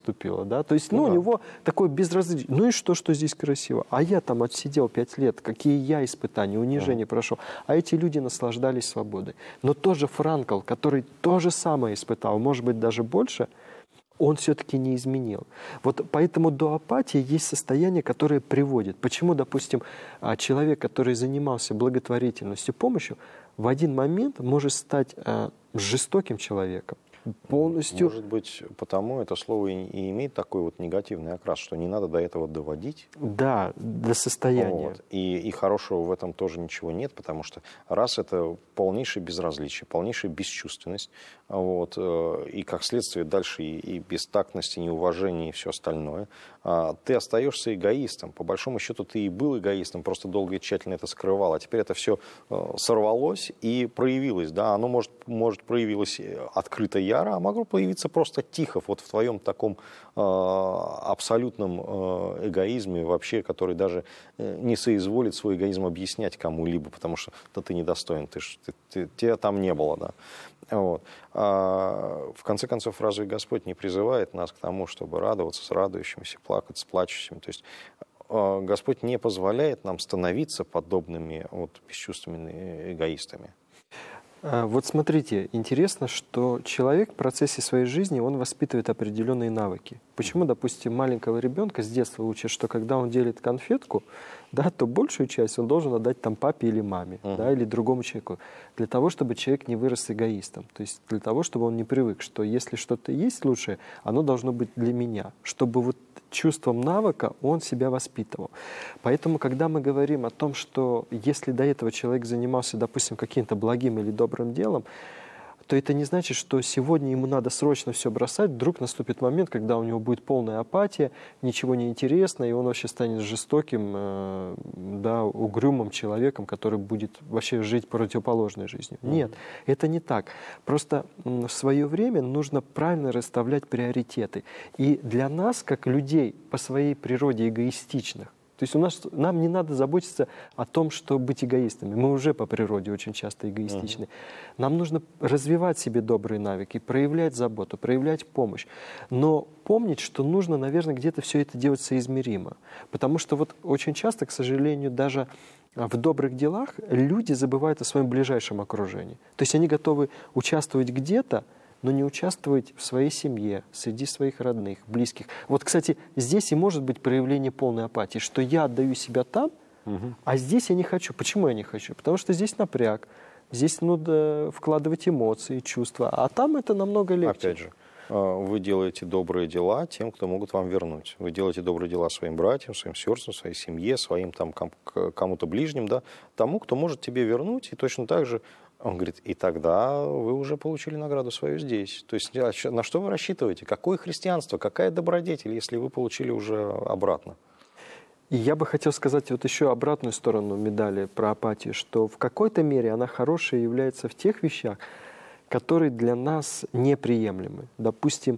наступила, да, то есть, ну, у него такое безразличие, ну и что здесь красиво, а я там отсидел 5 лет, какие я испытания, унижения прошел, а эти люди наслаждались свободой. Но тоже Франкл, который то же самое испытал, может быть, даже больше, он все-таки не изменил. Вот поэтому до апатии есть состояние, которое приводит. Почему, допустим, человек, который занимался благотворительностью, помощью, в один момент может стать жестоким человеком, полностью... Может быть, потому это слово и имеет такой вот негативный окрас, что не надо до этого доводить. Да, до состояния. Вот. И хорошего в этом тоже ничего нет, потому что раз это полнейшее безразличие, полнейшая бесчувственность, вот, и как следствие дальше и бестактность, и неуважение, и все остальное, ты остаешься эгоистом. По большому счету ты и был эгоистом, просто долго и тщательно это скрывал, а теперь это все сорвалось и проявилось. Да? Оно может проявилось открыто яро, а могло появиться просто тихо, вот в твоем таком абсолютном эгоизме вообще, который даже не соизволит свой эгоизм объяснять кому-либо, потому что да, ты недостоин, тебя там не было. Да? Вот. В конце концов, разве Господь не призывает нас к тому, чтобы радоваться с радующимися, плакать с плачущими? То есть Господь не позволяет нам становиться подобными вот, бесчувственными эгоистами. Вот смотрите, интересно, что человек в процессе своей жизни, он воспитывает определенные навыки. Почему, допустим, маленького ребенка с детства учат, что когда он делит конфетку, да, то большую часть он должен отдать там папе или маме, да, или другому человеку, для того, чтобы человек не вырос эгоистом. То есть для того, чтобы он не привык, что если что-то есть лучшее, оно должно быть для меня, чтобы вот чувством навыка он себя воспитывал. Поэтому, когда мы говорим о том, что если до этого человек занимался, допустим, каким-то благим или добрым делом, то это не значит, что сегодня ему надо срочно все бросать, вдруг наступит момент, когда у него будет полная апатия, ничего не интересно, и он вообще станет жестоким, да, угрюмым человеком, который будет вообще жить противоположной жизнью. Нет, это не так. Просто в свое время нужно правильно расставлять приоритеты. И для нас, как людей по своей природе эгоистичных, то есть нам не надо заботиться о том, чтобы быть эгоистами. Мы уже по природе очень часто эгоистичны. Нам нужно развивать себе добрые навыки, проявлять заботу, проявлять помощь. Но помнить, что нужно, наверное, где-то все это делать соизмеримо. Потому что вот очень часто, к сожалению, даже в добрых делах люди забывают о своем ближайшем окружении. То есть они готовы участвовать где-то, но не участвовать в своей семье, среди своих родных, близких. Вот, кстати, здесь и может быть проявление полной апатии, что я отдаю себя там, а здесь я не хочу. Почему я не хочу? Потому что здесь напряг, здесь надо вкладывать эмоции, чувства, а там это намного легче. Опять же, вы делаете добрые дела тем, кто могут вам вернуть. Вы делаете добрые дела своим братьям, своим сестрам, своей семье, своим там кому-то ближним, да, тому, кто может тебе вернуть, и точно так же он говорит, и тогда вы уже получили награду свою здесь. То есть на что вы рассчитываете? Какое христианство, какая добродетель, если вы получили уже обратно? И я бы хотел сказать вот еще обратную сторону медали про апатию, что в какой-то мере она хорошая является в тех вещах, которые для нас неприемлемы. Допустим,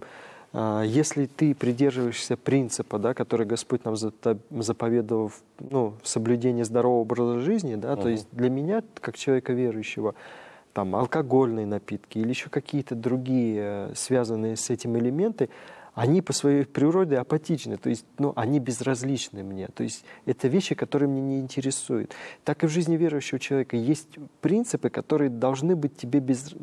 если ты придерживаешься принципа, да, который Господь нам заповедовал, в соблюдении здорового образа жизни, да, то есть для меня, как человека верующего, там, алкогольные напитки или еще какие-то другие связанные с этим элементы, они по своей природе апатичны, то есть они безразличны мне. То есть это вещи, которые меня не интересуют. Так и в жизни верующего человека есть принципы, которые должны быть тебе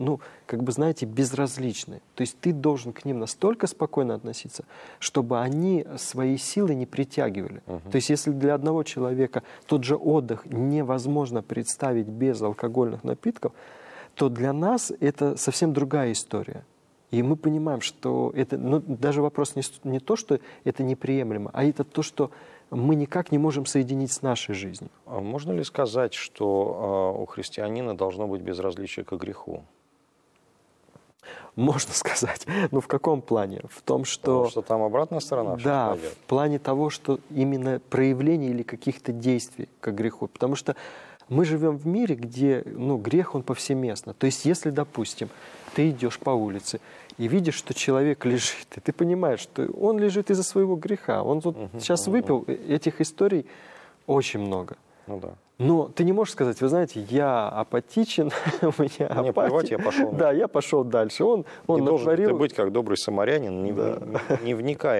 безразличны. То есть ты должен к ним настолько спокойно относиться, чтобы они свои силы не притягивали. То есть если для одного человека тот же отдых невозможно представить без алкогольных напитков, то для нас это совсем другая история. И мы понимаем, что это, даже вопрос не то, что это неприемлемо, а это то, что мы никак не можем соединить с нашей жизнью. А можно ли сказать, что у христианина должно быть безразличие к греху? Можно сказать. Но в каком плане? В том, что... Потому что там обратная сторона. Да, в плане того, что именно проявление или каких-то действий к греху. Потому что мы живем в мире, где грех, он повсеместно. То есть если, допустим, ты идешь по улице и видишь, что человек лежит, и ты понимаешь, что он лежит из-за своего греха. Он тут сейчас выпил, этих историй очень много. Но ты не можешь сказать, вы знаете, я апатичен, у меня Мне апатия. плевать, я пошел. Да, я пошел дальше. Он Не должен натворил... ты быть как добрый самарянин, не вникая